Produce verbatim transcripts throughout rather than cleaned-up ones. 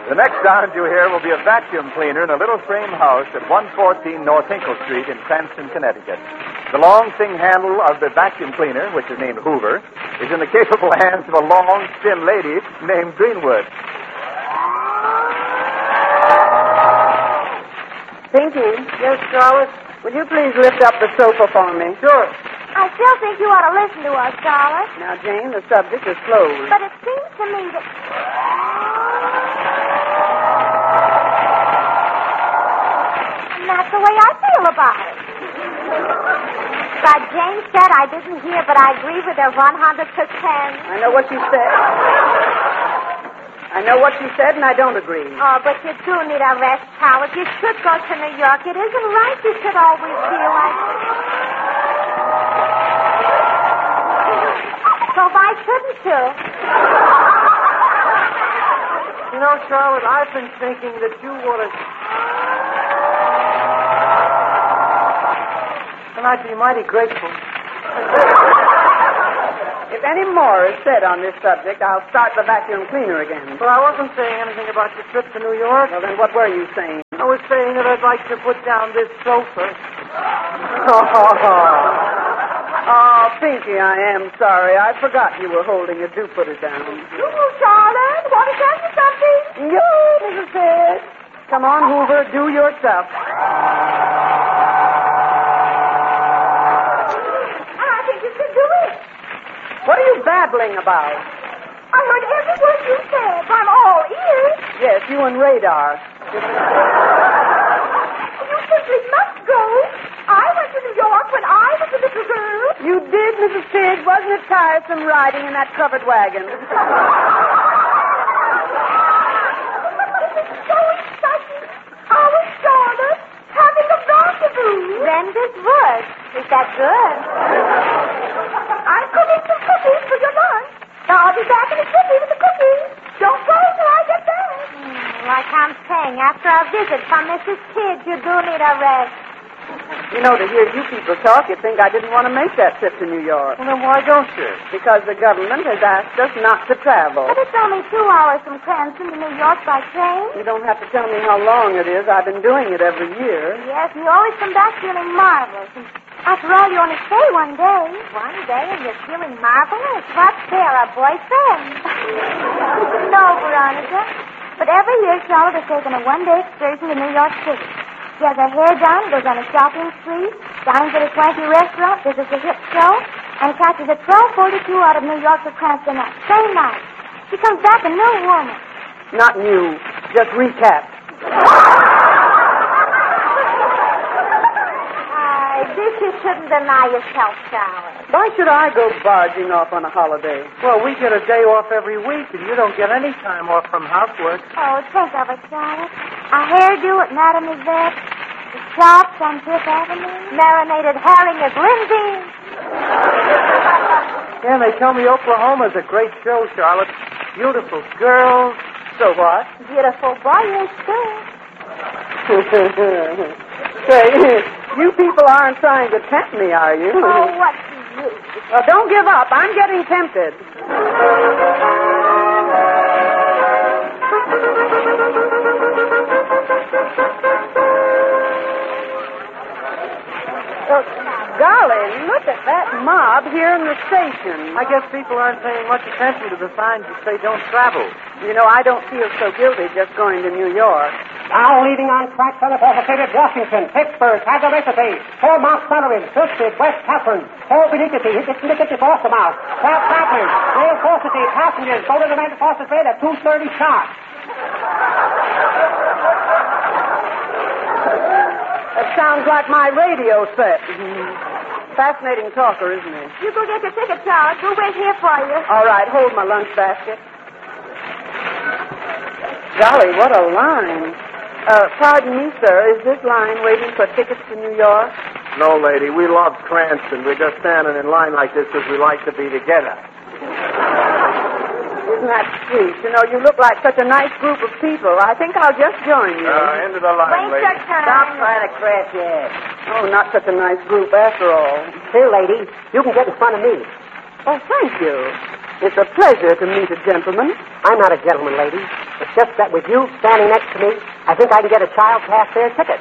The next sound you hear will be a vacuum cleaner in a little frame house at one fourteen North Hinkle Street in Cranston, Connecticut. The long thing handle of the vacuum cleaner, which is named Hoover, is in the capable hands of a long, thin lady named Greenwood. Pinky. Yes, Charlotte? Would you please lift up the sofa for me? Sure. I still think you ought to listen to us, Charlotte. Now, Jane, the subject is closed. But it seems to me that... And that's the way I feel about it. But Jane said I didn't hear, but I agree with her one hundred percent. I know what she said. I know what she said, and I don't agree. Oh, but you do need a rest, Charlotte. You should go to New York. It isn't right you should always feel like... So why shouldn't you? You know, Charlotte, I've been thinking that you ought to... And I'd be mighty grateful. If any more is said on this subject, I'll start the vacuum cleaner again. But I wasn't saying anything about your trip to New York. Well, then what were you saying? I was saying that I'd like to put down this sofa. Oh, Pinky, I am sorry. I forgot you were holding it. Do put it down. Ooh, Charlotte, want to tell you something? You, Missus Pitt. Come on, Hoover, do your stuff. I think you should do it. What are you babbling about? I heard every word you said. I'm all ears. Yes, you and Radar. You simply must go. I went to New York when I was a little girl. You did, Missus Pig. Wasn't it tiresome riding in that covered wagon? This is so exciting. Our Charlotte having a rendezvous. Then this was. Is that good? I'm cooking some cookies for your lunch. Now I'll be back in a jiffy with the cookies. Don't go till I get back. Mm, like I'm saying, after a visit from Missus Kidd, you do need a rest. You know, to hear you people talk, you'd think I didn't want to make that trip to New York. Well, then why don't you? Because the government has asked us not to travel. But it's only two hours from Cranston to New York by train. You don't have to tell me how long it is. I've been doing it every year. Yes, you always come back feeling marvelous. And after all, you only stay one day. One day and you're feeling marvelous? What's there, a boyfriend? No, Veronica. But every year, Charlotte has taken a one-day excursion to New York City. She has her hair done, goes on a shopping spree, dines at a swanky restaurant, visits a hip show, and catches a twelve forty-two out of New York to Cranston that same night. She comes back a new woman. Not new, just recap. I this you shouldn't deny yourself, Charlotte. Why should I go barging off on a holiday? Well, we get a day off every week, and you don't get any time off from housework. Oh, think of it, Charlotte. A hairdo at Madame Yvette, the shops on Fifth Avenue, marinated herring at Lindsay's. Yeah, they tell me Oklahoma's a great show, Charlotte. Beautiful girls. So what? Beautiful boyish, too. Say, you people aren't trying to tempt me, are you? Oh, what do you? Well, don't give up. I'm getting tempted. Oh, golly, look at that mob here in the station. I guess people aren't paying much attention to the signs that say don't travel. You know, I don't feel so guilty just going to New York. Now leaving on track for the City Washington, Pittsburgh, Tagaritity, for Mount Sullivan, Twisted, West Catherine, for Benicity, Hickety, Baltimore, South Catherine, Rail Forcity, passengers, go to the Manchester Forces Rail at two thirty sharp. That sounds like my radio set. Fascinating talker, isn't he? You go get your ticket, Charles. We'll wait here for you. All right, hold my lunch basket. Golly, what a line. Uh, pardon me, sir. Is this line waiting for tickets to New York? No, lady. We love Cranston. We're just standing in line like this because we like to be together. Isn't that sweet? You know, you look like such a nice group of people. I think I'll just join you. Uh, into the line, Wait lady. your turn. Stop trying to crash your ass. Oh, not such a nice group after all. Here, lady, you can get in front of me. Oh, thank you. It's a pleasure to meet a gentleman. I'm not a gentleman, lady. It's just that with you standing next to me, I think I can get a child past their ticket.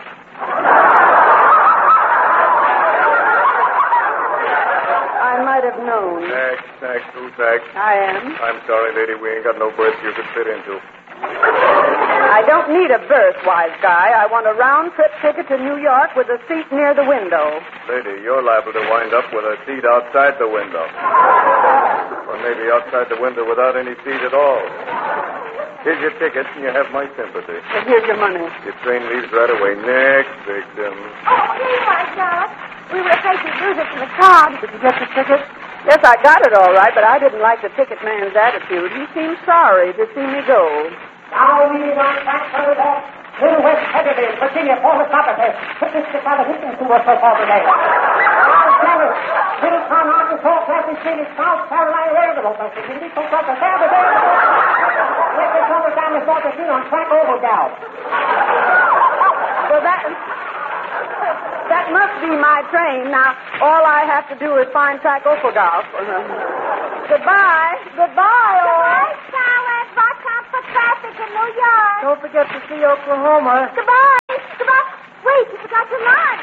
I might have known. Next, next, who's next? I am. I'm sorry, lady, we ain't got no berth you could fit into. I don't need a berth, wise guy. I want a round-trip ticket to New York with a seat near the window. Lady, you're liable to wind up with a seat outside the window. Or maybe outside the window without any seat at all. Here's your ticket, and you have my sympathy. And here's your money. Your train leaves right away. Next, victim. Oh, here you are, Charlotte. We were afraid to lose it from the crowd. Did you get the ticket? Yes, I got it all right, but I didn't like the ticket man's attitude. He seemed sorry to see me go. Now we on track for the Little West Heavyweight, Virginia, Paulus Property. Put this to Father Hitchens to us so far today. Now, Dallas, Little Town, Arkansas, Classic City, South Carolina Railroad, Virginia, so far to Saturday. Let this over down the North Machine on track over down. So that... That must be my train. Now, all I have to do is find track Ophogolf. Goodbye. Goodbye, all. Goodbye, Charlotte. Watch out for traffic in New York. Don't forget to see Oklahoma. Goodbye. Goodbye. Wait, you forgot your line.